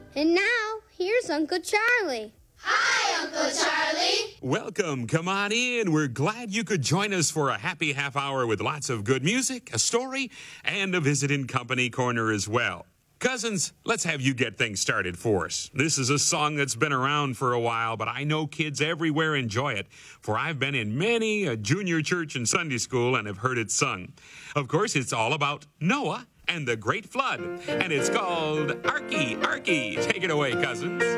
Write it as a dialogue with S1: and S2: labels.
S1: And now, here's Uncle Charlie.
S2: Hi, Uncle Charlie.
S3: Welcome. Come on in. We're glad you could join us for a happy half hour with lots of good music, a story, and a visit in company corner as well. Cousins, let's have you get things started for us. This is a song that's been around for a while, but I know kids everywhere enjoy it, for I've been in many a junior church and Sunday school and have heard it sung. Of course, it's all about Noah and the Great Flood, and it's called Arky, Arky. Take it away, cousins.